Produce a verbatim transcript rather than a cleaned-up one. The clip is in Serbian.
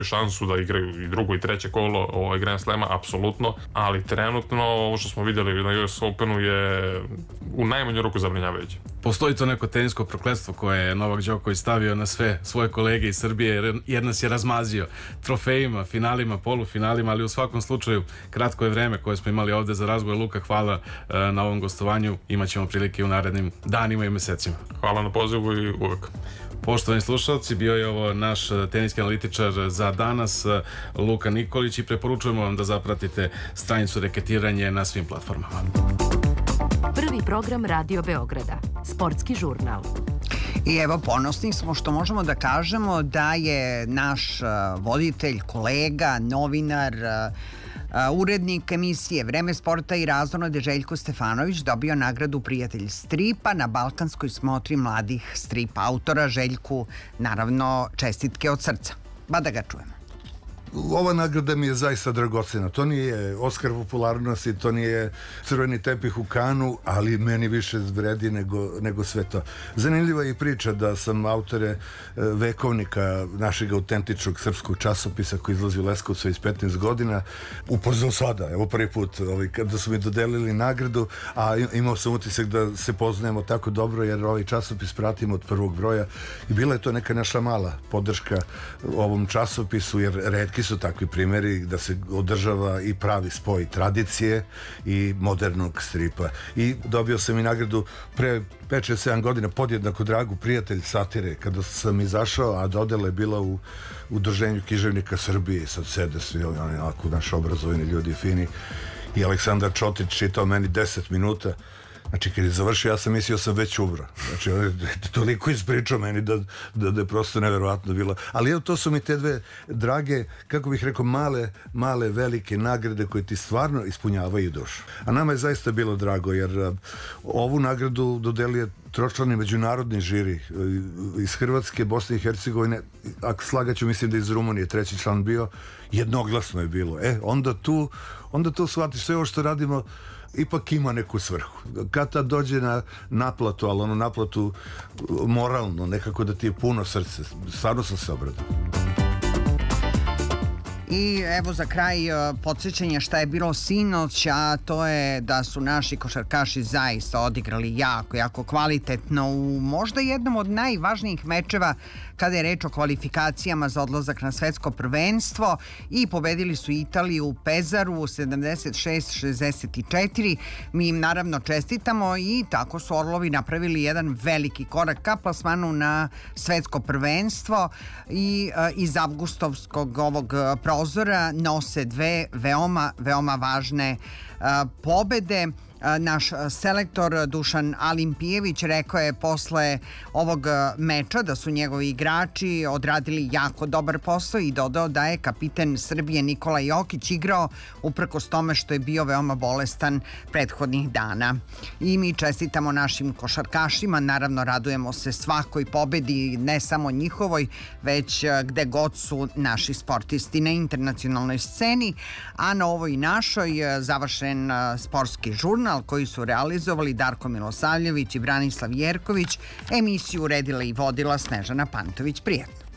šansu da igraju i drugo i treće kolo ovaj Grand Slema, apsolutno, ali trenutno ovo što smo vidjeli na U S Openu je u najmanju ruku zabrinjavajuće. Postoji to neko tenisko prokletstvo koje je Novak Đoković stavio na sve svoje kolege iz Srbije jer nas je razmazio trofejima, finalima, polufinalima, ali u svakom slučaju kratko je vreme koje smo imali ovde za razgovor. Luka, hvala na ovom gostovanju, imaćemo prilike u narednim danima i mesecima. Hvala na pozivu i uvek. Poštovani slušalci, bio je ovo naš teniski analitičar za danas, Luka Nikolić, i preporučujemo vam da zapratite stranicu Reketiranje na svim platformama. Prvi program Radio Beograda, sportski žurnal. I evo, ponosni smo što možemo da kažemo da je naš voditelj, kolega, novinar, urednik emisije Vreme sporta i raznolade Željko Stefanović dobio nagradu Prijatelj stripa na Balkanskoj smotri mladih strip autora. Željku, naravno, čestitke od srca. Ba da ga čujemo. Ova nagrada mi je zaista dragocena. To nije Oskar popularnosti, to nije crveni tepih u Kanu, ali meni više vredi nego, nego sve to. Zanimljiva je i priča da sam autore vekovnika našeg autentičnog srpskog časopisa koji izlazi u Leskovcu iz petnaest godina upoznao sada, evo prvi put ovaj, kada su mi dodelili nagradu, a imao sam utisak da se poznajemo tako dobro jer ovaj časopis pratimo od prvog broja i bila je to neka naša mala podrška ovom časopisu jer retki su takvi primjeri da se održava i pravi spoj tradicije i modernog stripa. I dobio sam i nagradu pre pet šest sedam godina podjednako dragu Prijatelj satire kada sam izašao, a dodela je bila u Udruženju književnika Srbije. Sad sede svi oni onako naši obrazovani ljudi fini i Aleksandar Čotić čitao meni deset minuta. Znači, kad je završio, ja sam mislio sam već umro. Znači, on je toliko ispričao meni da, da, da je prosto neverovatno bilo. Ali evo, to su mi te dve drage, kako bih rekao, male, male, velike nagrade koje ti stvarno ispunjavaju dušu. A nama je zaista bilo drago, jer a, ovu nagradu dodelio tročlani međunarodni žiri iz Hrvatske, Bosne i Hercegovine, ako slagaću, mislim da iz Rumunije treći član bio, jednoglasno je bilo. E, onda tu, onda tu shvatiš sve ovo što radimo ipak ima neku svrhu. Kad ta dođe na naplatu, ali ono naplatu moralno, nekako da ti je puno srce. Stvarno sam se obradao. I evo za kraj podsjećanja šta je bilo sinoć, a to je da su naši košarkaši zaista odigrali jako, jako kvalitetno u možda jednom od najvažnijih mečeva kada je reč o kvalifikacijama za odlazak na svetsko prvenstvo i pobedili su Italiju u Pezaru sedamdeset šest šezdeset četiri. Mi im naravno čestitamo i tako su Orlovi napravili jedan veliki korak ka plasmanu na svetsko prvenstvo i iz avgustovskog ovog prozora nose dve veoma, veoma važne pobede. Naš selektor Dušan Alimpijević rekao je posle ovog meča da su njegovi igrači odradili jako dobar posao i dodao da je kapiten Srbije Nikola Jokić igrao uprkos tome što je bio veoma bolestan prethodnih dana. I mi čestitamo našim košarkašima, naravno radujemo se svakoj pobedi, ne samo njihovoj, već gde god su naši sportisti na internacionalnoj sceni, a na ovoj našoj završen sportski žurnal koji su realizovali Darko Milosavljević i Branislav Jerković. Emisiju uredila i vodila Snežana Pantović. Prijetno.